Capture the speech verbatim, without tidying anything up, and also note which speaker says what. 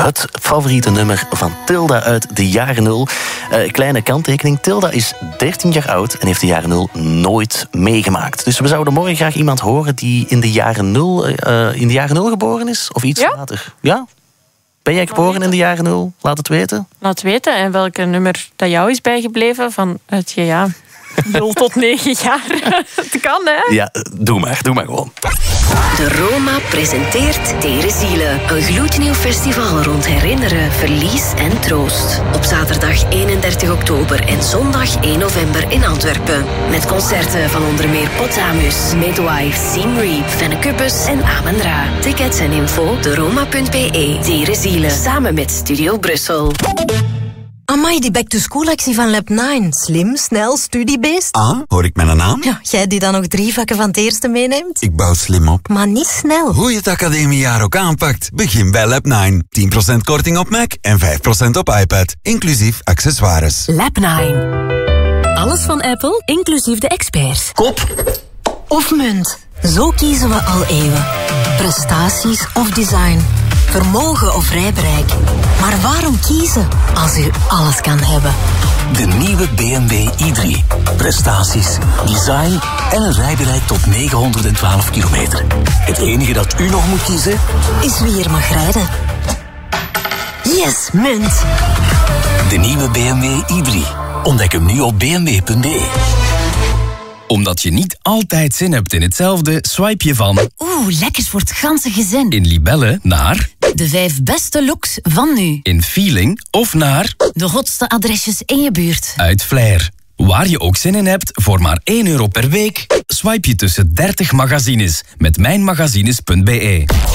Speaker 1: het favoriete nummer van Tilda uit de jaren nul. Uh, kleine kanttekening, Tilda is dertien jaar oud en heeft de jaren nul nooit meegemaakt. Dus we zouden morgen graag iemand horen die in de jaren nul, uh, in de jaren nul geboren is, of iets
Speaker 2: ja?
Speaker 1: later. Ja? Ben jij geboren in de jaren nul? Laat het weten.
Speaker 2: Laat weten. En welke nummer dat jou is bijgebleven van het ja, nul tot negen jaar. Het kan, hè?
Speaker 1: Ja, doe maar. Doe maar gewoon.
Speaker 3: De Roma presenteert Tere Ziele. Een gloednieuw festival rond herinneren, verlies en troost. Op zaterdag eenendertig oktober en zondag één november in Antwerpen. Met concerten van onder meer Potamus, Midwife, Seam Reap, Fennecubus en Amen Ra. Tickets en info de roma punt b e. Tere Ziele, samen met Studio Brussel.
Speaker 4: Amai, die back-to-school-actie van Lab nine. Slim, snel, studiebeest.
Speaker 5: Ah, hoor ik mijn naam?
Speaker 4: Ja, jij die dan nog drie vakken van het eerste meeneemt?
Speaker 5: Ik bouw slim op.
Speaker 4: Maar niet snel.
Speaker 5: Hoe je het academiejaar ook aanpakt, begin bij Lab nine. tien procent korting op Mac en vijf procent op iPad, inclusief accessoires.
Speaker 6: Lab nine. Alles van Apple, inclusief de experts.
Speaker 5: Kop
Speaker 4: of munt. Zo kiezen we al eeuwen. Prestaties of design. Vermogen of rijbereik. Maar waarom kiezen als u alles kan hebben?
Speaker 7: De nieuwe B M W i drie. Prestaties, design en een rijbereik tot negenhonderdtwaalf kilometer. Het enige dat u nog moet kiezen
Speaker 4: is wie er mag rijden. Yes, munt.
Speaker 7: De nieuwe B M W i drie. Ontdek hem nu op b m w punt b e.
Speaker 8: Omdat je niet altijd zin hebt in hetzelfde, swipe je van...
Speaker 6: Oeh, lekkers voor het ganse gezin.
Speaker 8: In Libelle naar...
Speaker 6: De vijf beste looks van nu.
Speaker 8: In Feeling of naar...
Speaker 6: De hotste adresjes in je buurt.
Speaker 8: Uit Flair. Waar je ook zin in hebt, voor maar één euro per week... swipe je tussen dertig magazines met mijnmagazines punt b e.